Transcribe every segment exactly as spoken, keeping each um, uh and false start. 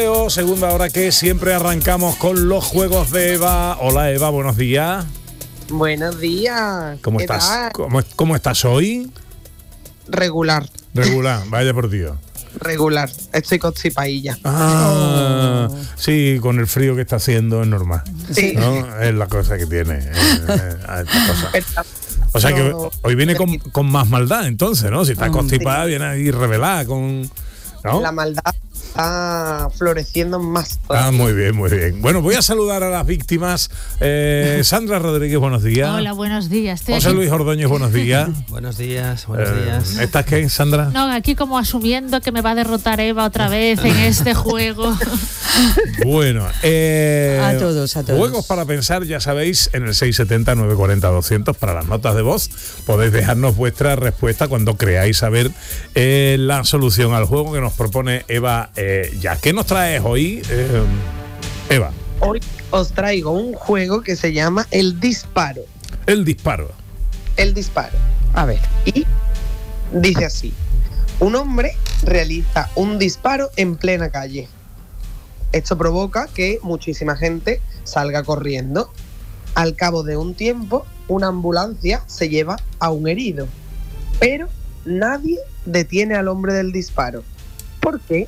Segunda hora que siempre arrancamos con los juegos de Eva. Hola Eva, buenos días. Buenos días. ¿Cómo ¿Qué estás? tal? ¿Cómo, ¿Cómo estás hoy? Regular. Regular, vaya por Dios. Regular. Estoy constipadilla. Ah, oh. Sí, con el frío que está haciendo es normal. Sí. ¿No? Es la cosa que tiene. eh, eh, esta cosa. O sea que hoy viene con, con más maldad, entonces, ¿no? Si está constipada, viene ahí revelada con... ¿no? La maldad está floreciendo más. Ah, muy bien, muy bien. Bueno, voy a saludar a las víctimas. Eh, Sandra Rodríguez, buenos días. Hola, buenos días. Estoy José aquí. Luis Ordóñez, buenos días. Buenos días, buenos eh, días. ¿Estás qué, Sandra? No, aquí como asumiendo que me va a derrotar Eva otra vez en este juego. Bueno, eh, a todos, a todos. Juegos para pensar, ya sabéis, en el seis setenta, nueve cuarenta, doscientos para las notas de voz. Podéis dejarnos vuestra respuesta cuando creáis saber eh, la solución al juego que nos propone Eva. Eh, ya, ¿qué nos traes hoy, eh, Eva? Hoy os traigo un juego que se llama El Disparo. El disparo. El Disparo. A ver. Y dice así: un hombre realiza un disparo en plena calle. Esto provoca que muchísima gente salga corriendo. Al cabo de un tiempo, una ambulancia se lleva a un herido, pero nadie detiene al hombre del disparo. ¿Por qué?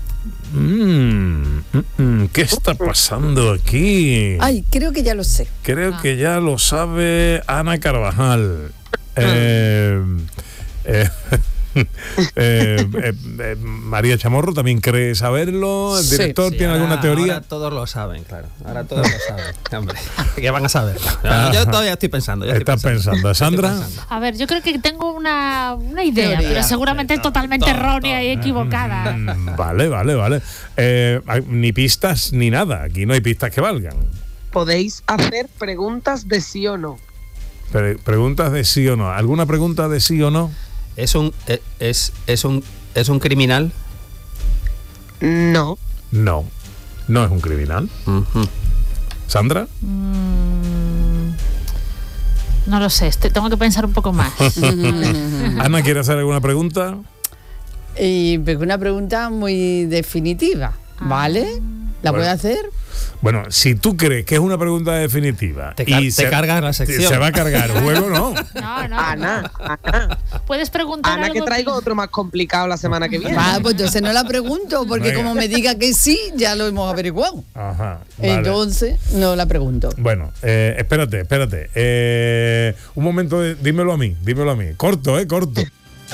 Mm, mm, mm, ¿Qué está pasando aquí? Ay, creo que ya lo sé. Creo Ah. que ya lo sabe Ana Carvajal. Eh, eh, eh, eh, eh, María Chamorro también cree saberlo. El Sí. director Sí, tiene ahora- alguna teoría. Ahora todos lo saben, claro. Ahora todos lo saben. Hombre, que van a saberlo. Yo, yo todavía estoy pensando. yo estoy Estás pensando. Estoy Sandra. pensando. A ver, yo creo que tengo una, una idea, Teoría. pero seguramente es totalmente Todo, errónea todo. y equivocada. Mm, Vale, vale, vale. Eh, hay- ni pistas ni nada. Aquí no hay pistas que valgan. Podéis hacer preguntas de sí o no. Pre- preguntas de sí o no. ¿Alguna pregunta de sí o no? Es un eh, es es un es un criminal. No. No. No es un criminal. Ujú. ¿Sandra? Mm, no lo sé, este- tengo que pensar un poco más. Ana, ¿quiere hacer alguna pregunta? Y pues una pregunta muy definitiva, ¿vale? ¿La Bueno. puedo hacer? Bueno, si tú crees que es una pregunta definitiva Te, car- y te se, cargas la sección. se va a cargar el juego, no. No, no. Ana, Ana. Puedes preguntar Ana, algo que traigo otro más complicado la semana que viene. Va, pues entonces no la pregunto, porque Venga. como me diga que sí, ya lo hemos averiguado. Ajá. Vale. Entonces, no la pregunto. Bueno, eh, espérate, espérate. Eh, un momento, de- dímelo a mí, dímelo a mí. Corto, ¿eh? Corto.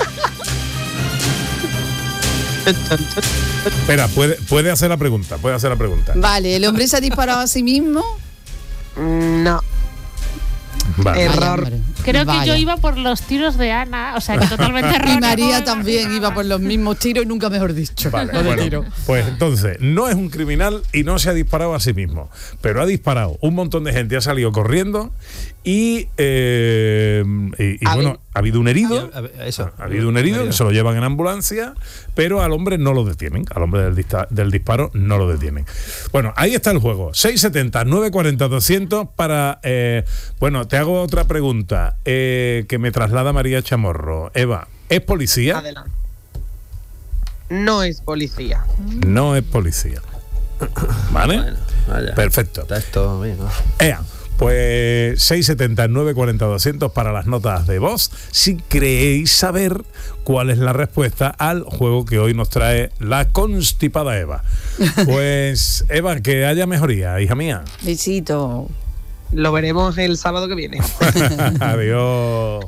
Espera, puede, puede hacer la pregunta, puede hacer la pregunta. Vale, ¿el hombre se ha disparado a sí mismo? No. Vale. Error. Vaya, hombre. Creo que Vaya. yo iba por los tiros de Ana, o sea, que totalmente erróneo. Y María también iba por los mismos tiros y nunca mejor dicho. Vale, Lo de bueno, tiro. pues entonces, no es un criminal y no se ha disparado a sí mismo, pero ha disparado. Un montón de gente ha salido corriendo y, eh, y, y Ha bueno, habido- ha habido un herido. A ver, Eso. Ha habido un herido que se lo llevan en ambulancia, pero al hombre no lo detienen. Al hombre del, dista- del disparo no lo detienen. Bueno, ahí está el juego. seis setenta, nueve cuarenta, doscientos para... Eh, bueno, te hago otra pregunta eh, que me traslada María Chamorro. Eva, ¿es policía? Adelante. No es policía. No es policía. ¿Vale? Bueno, vaya. Perfecto. Está esto bien, ¿no? Ea, pues seis setenta, nueve cuarenta, doscientos para las notas de voz, si creéis saber cuál es la respuesta al juego que hoy nos trae la constipada Eva. Pues, Eva, que haya mejoría, hija mía. Besito. Lo veremos el sábado que viene. Adiós.